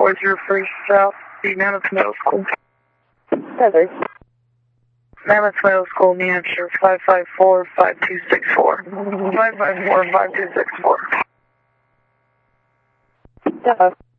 403 South, the Mammoth Middle School. Heather. Mammoth Middle School, New Hampshire, 554-5264. 554-5264.